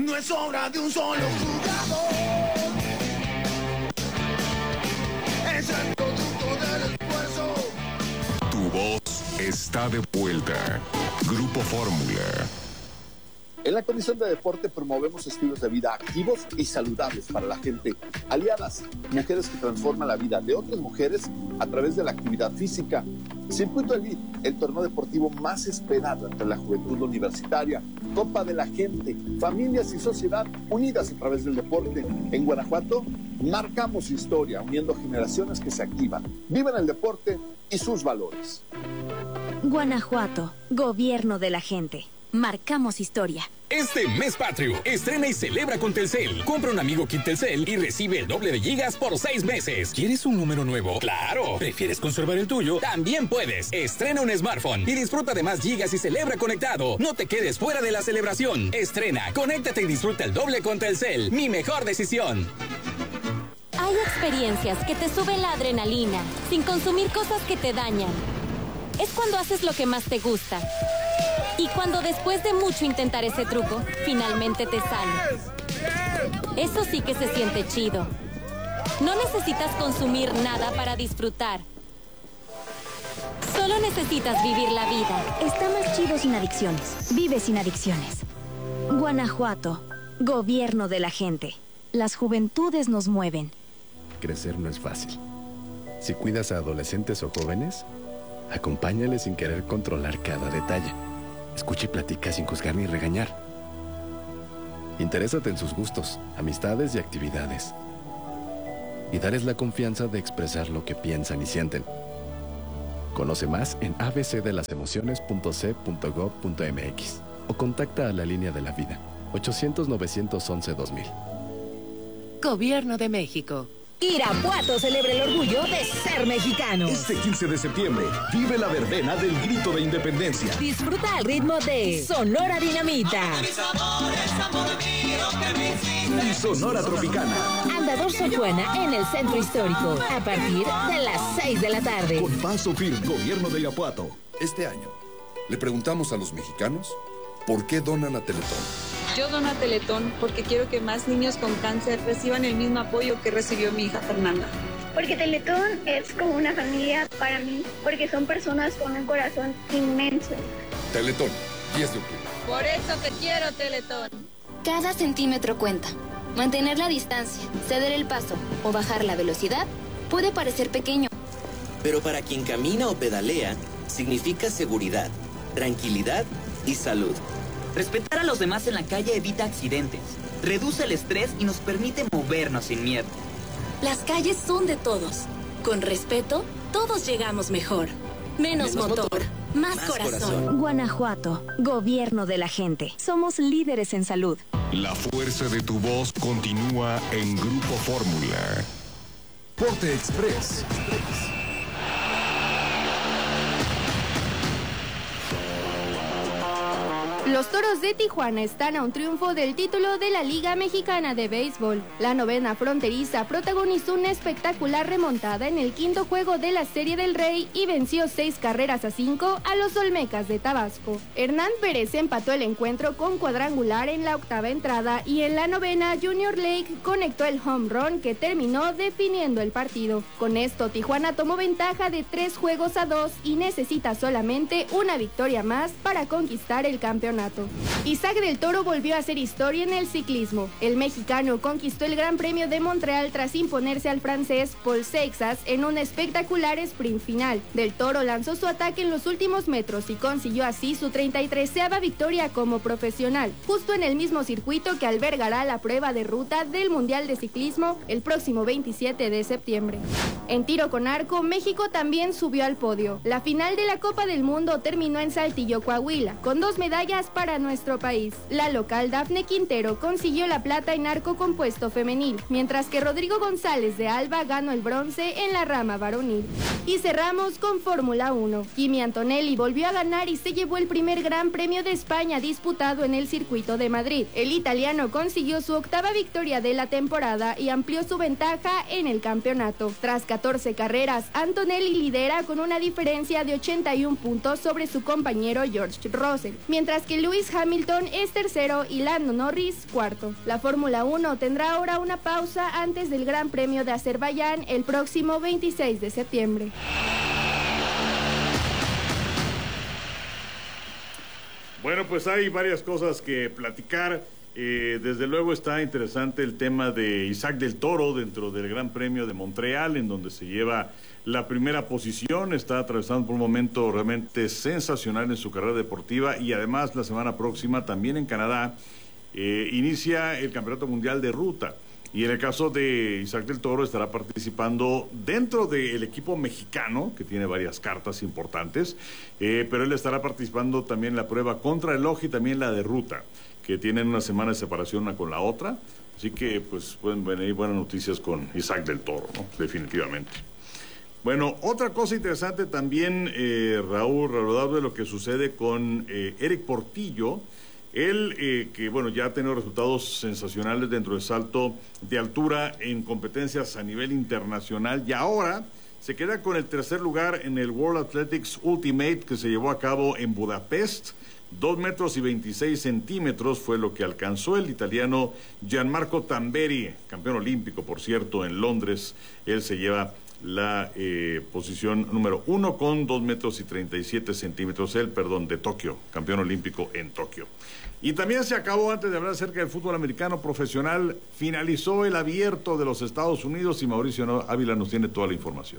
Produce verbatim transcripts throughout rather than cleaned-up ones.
no es obra de un solo jugador. Es el producto del esfuerzo. Tu voz está de vuelta. Grupo Fórmula. En la Comisión de Deporte promovemos estilos de vida activos y saludables para la gente. Aliadas, mujeres que transforman la vida de otras mujeres a través de la actividad física. Circuito Elite, el torneo deportivo más esperado entre la juventud universitaria. Copa de la Gente, familias y sociedad unidas a través del deporte. En Guanajuato, marcamos historia, uniendo generaciones que se activan, viven el deporte y sus valores. Guanajuato, gobierno de la gente. Marcamos historia. Este mes patrio, estrena y celebra con Telcel. Compra un amigo Kit Telcel y recibe el doble de gigas por seis meses. ¿Quieres un número nuevo? ¡Claro! ¿Prefieres conservar el tuyo? También puedes. Estrena un smartphone y disfruta de más gigas y celebra conectado. No te quedes fuera de la celebración. Estrena, conéctate y disfruta el doble con Telcel. Mi mejor decisión. Hay experiencias que te suben la adrenalina sin consumir cosas que te dañan. Es cuando haces lo que más te gusta. Y cuando después de mucho intentar ese truco, finalmente te sale. Eso sí que se siente chido. No necesitas consumir nada para disfrutar. Solo necesitas vivir la vida. Está más chido sin adicciones. Vive sin adicciones. Guanajuato, gobierno de la gente. Las juventudes nos mueven. Crecer no es fácil. Si cuidas a adolescentes o jóvenes, acompáñales sin querer controlar cada detalle. Escucha y platica sin juzgar ni regañar. Interésate en sus gustos, amistades y actividades. Y darles la confianza de expresar lo que piensan y sienten. Conoce más en a b c de las emociones punto c punto gov punto m x o contacta a la línea de la vida ochocientos, novecientos once, dos mil. Gobierno de México. Irapuato celebra el orgullo de ser mexicano. Este quince de septiembre, vive la verbena del grito de independencia. Disfruta al ritmo de Sonora Dinamita. Y Sonora Tropicana. Andador Sor Juana en el Centro Histórico, a partir de las seis de la tarde. Con paso firme, Gobierno de Irapuato. Este año, le preguntamos a los mexicanos por qué donan a Teletón. Yo dono a Teletón porque quiero que más niños con cáncer reciban el mismo apoyo que recibió mi hija Fernanda. Porque Teletón es como una familia para mí, porque son personas con un corazón inmenso. Teletón, diez de octubre. Por eso te quiero, Teletón. Cada centímetro cuenta. Mantener la distancia, ceder el paso o bajar la velocidad puede parecer pequeño. Pero para quien camina o pedalea, significa seguridad, tranquilidad y salud. Respetar a los demás en la calle evita accidentes, reduce el estrés y nos permite movernos sin miedo. Las calles son de todos. Con respeto, todos llegamos mejor. Menos, Menos motor, motor, más, más corazón. corazón. Guanajuato, gobierno de la gente. Somos líderes en salud. La fuerza de tu voz continúa en Grupo Fórmula. Porte Express. Los Toros de Tijuana están a un triunfo del título de la Liga Mexicana de Béisbol. La novena fronteriza protagonizó una espectacular remontada en el quinto juego de la Serie del Rey y venció seis carreras a cinco a los Olmecas de Tabasco. Hernán Pérez empató el encuentro con cuadrangular en la octava entrada y en la novena Junior Lake conectó el home run que terminó definiendo el partido. Con esto Tijuana tomó ventaja de tres juegos a dos y necesita solamente una victoria más para conquistar el campeonato. Isaac del Toro volvió a hacer historia en el ciclismo. El mexicano conquistó el Gran Premio de Montreal tras imponerse al francés Paul Seixas en un espectacular sprint final. Del Toro lanzó su ataque en los últimos metros y consiguió así su treinta y tercera victoria como profesional, justo en el mismo circuito que albergará la prueba de ruta del Mundial de Ciclismo el próximo veintisiete de septiembre. En tiro con arco, México también subió al podio. La final de la Copa del Mundo terminó en Saltillo, Coahuila, con dos medallas para nuestro país. La local Dafne Quintero consiguió la plata en arco compuesto femenil, mientras que Rodrigo González de Alba ganó el bronce en la rama varonil. Y cerramos con Fórmula uno. Kimi Antonelli volvió a ganar y se llevó el primer Gran Premio de España disputado en el circuito de Madrid. El italiano consiguió su octava victoria de la temporada y amplió su ventaja en el campeonato. Tras catorce carreras, Antonelli lidera con una diferencia de ochenta y un puntos sobre su compañero George Russell, mientras que que Lewis Hamilton es tercero y Lando Norris cuarto. La Fórmula uno tendrá ahora una pausa antes del Gran Premio de Azerbaiyán el próximo veintiséis de septiembre. Bueno, pues hay varias cosas que platicar. Eh, desde luego está interesante el tema de Isaac del Toro dentro del Gran Premio de Montreal, en donde se lleva la primera posición. Está atravesando por un momento realmente sensacional en su carrera deportiva, y además la semana próxima también en Canadá eh, inicia el Campeonato Mundial de Ruta. Y en el caso de Isaac del Toro estará participando dentro del equipo mexicano, que tiene varias cartas importantes, eh, pero él estará participando también en la prueba contrarreloj y también la de ruta, que tienen una semana de separación una con la otra. Así que pues pueden venir buenas noticias con Isaac del Toro, ¿no? Definitivamente. Bueno, otra cosa interesante también, eh, Raúl, Raúl, de lo que sucede con eh, Eric Portillo. Él, eh, que bueno, ya ha tenido resultados sensacionales dentro del salto de altura en competencias a nivel internacional, y ahora se queda con el tercer lugar en el World Athletics Ultimate que se llevó a cabo en Budapest. Dos metros y veintiséis centímetros fue lo que alcanzó el italiano Gianmarco Tamberi, campeón olímpico, por cierto, en Londres. Él se lleva la eh, posición número uno con dos metros y treinta y siete centímetros, él, perdón, de Tokio, campeón olímpico en Tokio. Y también se acabó, antes de hablar acerca del fútbol americano profesional, finalizó el abierto de los Estados Unidos, y Mauricio Ávila nos tiene toda la información.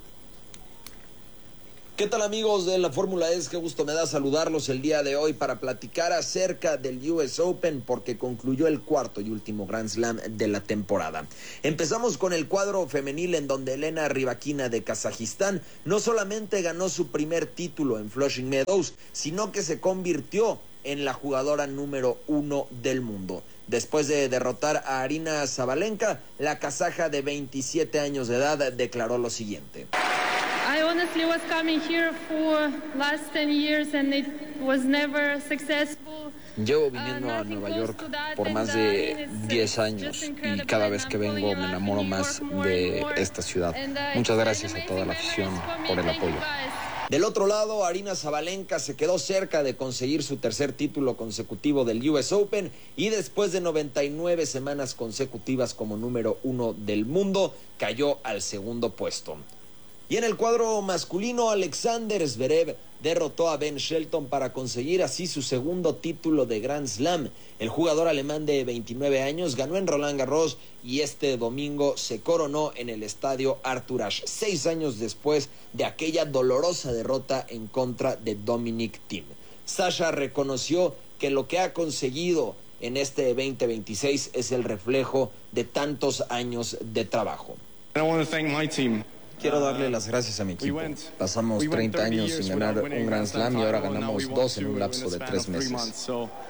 ¿Qué tal, amigos de la Fórmula E? Qué gusto me da saludarlos el día de hoy para platicar acerca del U S Open, porque concluyó el cuarto y último Grand Slam de la temporada. Empezamos con el cuadro femenil, en donde Elena Rybakina de Kazajistán no solamente ganó su primer título en Flushing Meadows, sino que se convirtió en la jugadora número uno del mundo. Después de derrotar a Aryna Sabalenka, la kazaja de veintisiete años de edad declaró lo siguiente. I honestly was coming here for last ten years and it was never successful. Llevo viniendo a Nueva York por más de diez años y cada vez que vengo me enamoro más de esta ciudad. Muchas gracias a toda la afición por el apoyo. Del otro lado, Aryna Sabalenka se quedó cerca de conseguir su tercer título consecutivo del U S Open, y después de noventa y nueve semanas consecutivas como número uno del mundo, cayó al segundo puesto. Y en el cuadro masculino, Alexander Zverev derrotó a Ben Shelton para conseguir así su segundo título de Grand Slam. El jugador alemán de veintinueve años ganó en Roland Garros y este domingo se coronó en el estadio Arthur Ashe, seis años después de aquella dolorosa derrota en contra de Dominic Thiem. Sasha reconoció que lo que ha conseguido en este veinte veintiséis es el reflejo de tantos años de trabajo. I want to thank my team. Quiero darle las gracias a mi equipo. Pasamos treinta años sin ganar un Grand Slam y ahora ganamos dos en un lapso de tres meses.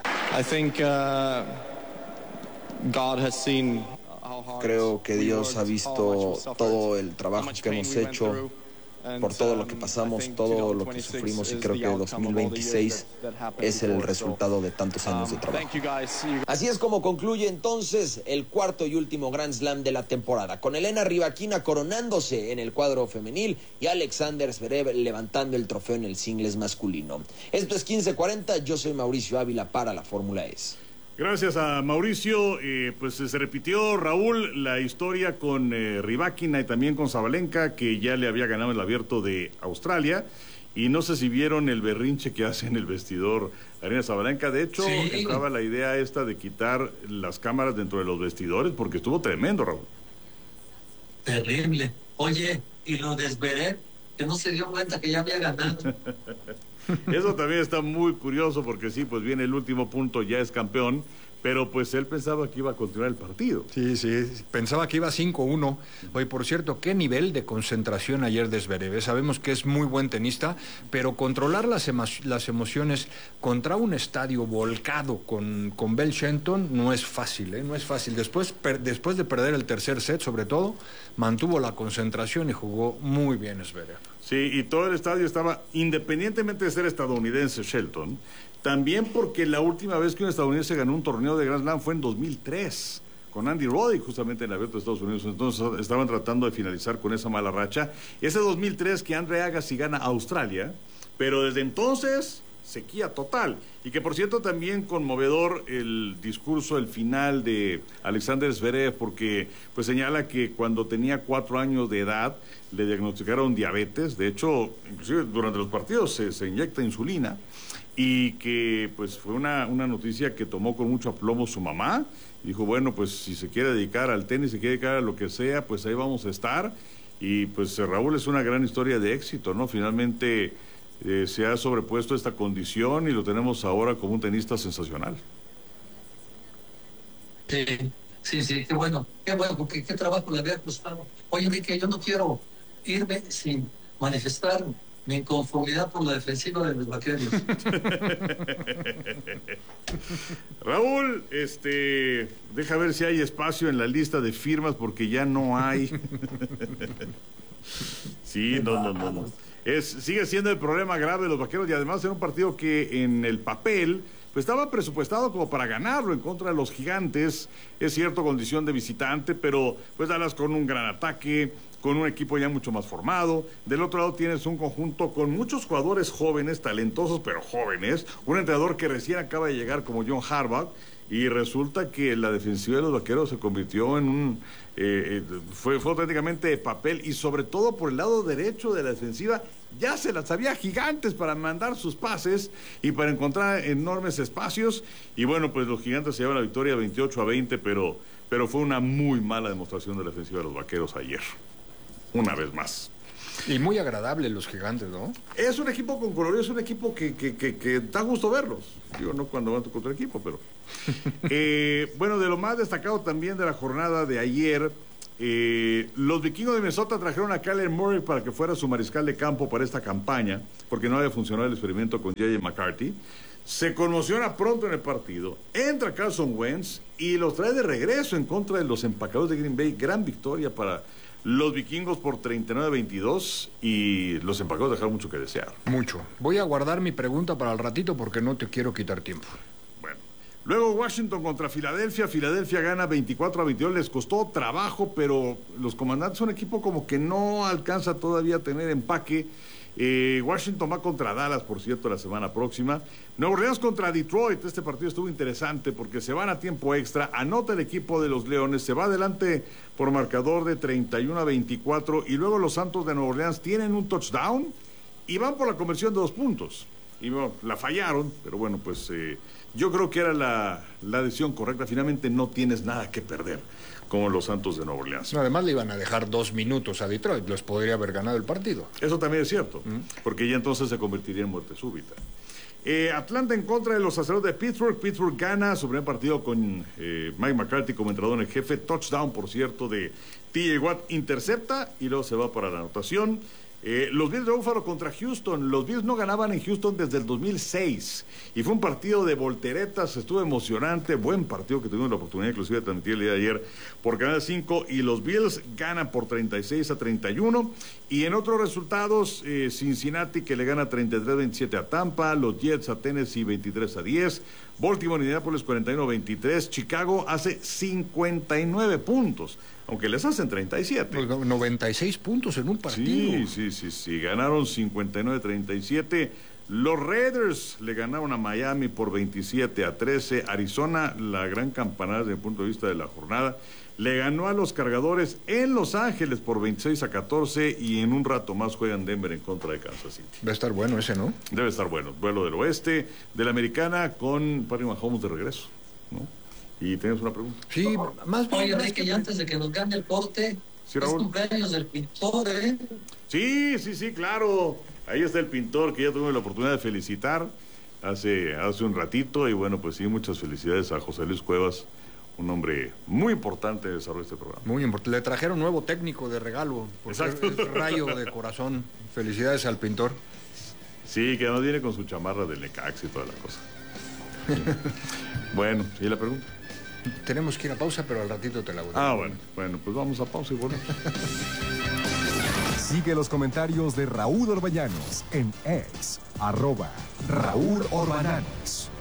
Creo que Dios ha visto todo el trabajo que hemos hecho, por todo lo que pasamos, todo lo que sufrimos, y creo que dos mil veintiséis es el resultado de tantos años de trabajo. Así es como concluye entonces el cuarto y último Grand Slam de la temporada, con Elena Rybakina coronándose en el cuadro femenil y Alexander Zverev levantando el trofeo en el singles masculino. Esto es quince cuarenta, yo soy Mauricio Ávila para la Fórmula E. Gracias a Mauricio. Eh, pues se repitió, Raúl, la historia con eh, Rybakina y también con Sabalenka, que ya le había ganado el abierto de Australia. Y no sé si vieron el berrinche que hace en el vestidor Aryna Sabalenka. De hecho, sí, entraba la idea esta de quitar las cámaras dentro de los vestidores, porque estuvo tremendo, Raúl. Terrible. Oye, y lo de Zverev, que no se dio cuenta que ya había ganado. Eso también está muy curioso, porque sí, pues viene el último punto, ya es campeón, pero pues él pensaba que iba a continuar el partido. Sí, sí, pensaba que iba cinco uno. Oye, por cierto, qué nivel de concentración ayer de Zverev. Sabemos que es muy buen tenista, pero controlar las, emo las emociones contra un estadio volcado con, con Ben Shelton no es fácil, ¿eh? No es fácil. Después, después de perder el tercer set, sobre todo, mantuvo la concentración y jugó muy bien Zverev. Sí, y todo el estadio estaba, independientemente de ser estadounidense Shelton, también porque la última vez que un estadounidense ganó un torneo de Grand Slam fue en dos mil tres, con Andy Roddick, justamente en el abierto de Estados Unidos. Entonces estaban tratando de finalizar con esa mala racha. Ese dos mil tres que Andre Agassi gana a Australia, pero desde entonces sequía total. Y que, por cierto, también conmovedor el discurso, el final de Alexander Zverev, porque pues señala que cuando tenía cuatro años de edad le diagnosticaron diabetes. De hecho, inclusive durante los partidos se, se inyecta insulina, y que pues fue una, una noticia que tomó con mucho aplomo su mamá. Dijo, bueno, pues si se quiere dedicar al tenis, si quiere dedicar a lo que sea, pues ahí vamos a estar. Y pues Raúl, es una gran historia de éxito, ¿no? Finalmente eh, se ha sobrepuesto esta condición y lo tenemos ahora como un tenista sensacional. Sí, sí, sí, qué bueno, qué bueno, porque qué trabajo le había costado. Oye, Enrique, yo no quiero irme sin manifestar mi inconformidad por la defensiva de los Vaqueros. Raúl, este, deja ver si hay espacio en la lista de firmas, porque ya no hay. Sí, no, no, no, no. Es, sigue siendo el problema grave de los Vaqueros, y además era un partido que en el papel pues estaba presupuestado como para ganarlo en contra de los Gigantes. Es cierto, condición de visitante, pero pues Dallas con un gran ataque, con un equipo ya mucho más formado. Del otro lado tienes un conjunto con muchos jugadores jóvenes, talentosos pero jóvenes, un entrenador que recién acaba de llegar como John Harbaugh, y resulta que la defensiva de los Vaqueros se convirtió en un... Eh, fue, fue auténticamente de papel, y sobre todo por el lado derecho de la defensiva ya se las sabía Gigantes para mandar sus pases y para encontrar enormes espacios. Y bueno, pues los Gigantes se llevan la victoria veintiocho a veinte, pero, pero fue una muy mala demostración de la defensiva de los Vaqueros ayer. Una vez más. Y muy agradable los Gigantes, ¿no? Es un equipo con colorido, es un equipo que, que, que, que da gusto verlos. Digo, no cuando van contra el equipo, pero... eh, bueno, de lo más destacado también de la jornada de ayer, eh, los vikingos de Minnesota trajeron a Kyler Murray para que fuera su mariscal de campo para esta campaña, porque no había funcionado el experimento con J J McCarthy. Se conmociona pronto en el partido, entra Carson Wentz y los trae de regreso en contra de los empacadores de Green Bay. Gran victoria para los vikingos por treinta y nueve a veintidós, y los empacadores dejaron mucho que desear. Mucho. Voy a guardar mi pregunta para el ratito porque no te quiero quitar tiempo. Bueno, luego Washington contra Filadelfia. Filadelfia gana veinticuatro a veintidós, les costó trabajo, pero los comandantes son un equipo como que no alcanza todavía a tener empaque. Eh, Washington va contra Dallas, por cierto, la semana próxima. Nueva Orleans contra Detroit. Este partido estuvo interesante porque se van a tiempo extra. Anota el equipo de los Leones, se va adelante por marcador de treinta y uno a veinticuatro, y luego los Santos de Nueva Orleans tienen un touchdown y van por la conversión de dos puntos. Y bueno, la fallaron, pero bueno, pues eh, yo creo que era la, la decisión correcta. Finalmente no tienes nada que perder como los Santos de Nueva Orleans. No, además le iban a dejar dos minutos a Detroit, los podría haber ganado el partido. Eso también es cierto, ¿Mm? porque ya entonces se convertiría en muerte súbita. Eh, Atlanta en contra de los Acereros de Pittsburgh. Pittsburgh gana su primer partido con eh, Mike McCarthy como entrenador en el jefe. Touchdown, por cierto, de T J Watt, intercepta y luego se va para la anotación. Eh, los Bills de Buffalo contra Houston. Los Bills no ganaban en Houston desde el dos mil seis y fue un partido de volteretas, estuvo emocionante, buen partido que tuvimos la oportunidad inclusive de transmitir el día de ayer por Canal cinco, y los Bills ganan por treinta y seis a treinta y uno. Y en otros resultados, eh, Cincinnati que le gana treinta y tres a veintisiete a Tampa, los Jets a Tennessee veintitrés a diez, Baltimore y Indianapolis cuarenta y uno a veintitrés, Chicago hace cincuenta y nueve puntos, aunque les hacen treinta y siete. noventa y seis puntos en un partido. Sí, sí, sí, sí, ganaron cincuenta y nueve a treinta y siete. Los Raiders le ganaron a Miami por veintisiete a trece. Arizona, la gran campanada desde el punto de vista de la jornada, le ganó a los Cargadores en Los Ángeles por veintiséis a catorce, y en un rato más juegan Denver en contra de Kansas City. Debe estar bueno ese, ¿no? Debe estar bueno. Duelo del oeste, de la Americana, con Patrick Mahomes de regreso, ¿no? Y tienes una pregunta. Sí, más bien. Oye, Enrique, y antes de que nos gane el corte, sí, es cumpleaños del pintor, ¿eh? Sí, sí, sí, claro. Ahí está el pintor que ya tuve la oportunidad de felicitar hace, hace un ratito. Y bueno, pues sí, muchas felicidades a José Luis Cuevas, un hombre muy importante en el desarrollo de este programa. Muy importante. Le trajeron nuevo técnico de regalo. Exacto. Es Rayo de Corazón. Felicidades al pintor. Sí, que además viene con su chamarra del Necaxa y toda la cosa. Bueno, ¿y la pregunta? Tenemos que ir a pausa, pero al ratito te la voy a Ah, bueno, bueno, pues vamos a pausa y volvemos. Sigue los comentarios de Raúl Orbañanos en X, arroba Raúl Orbañanos.